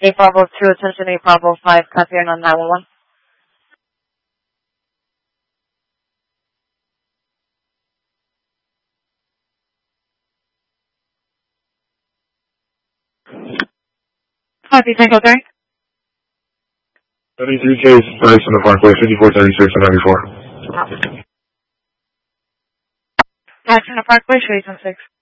A Bravo 2, attention A Bravo 5, copy on 911. Copy, Tango 3. 73 case, Bryce in the Parkway, 5436 and 94. That's in the Parkway, 386.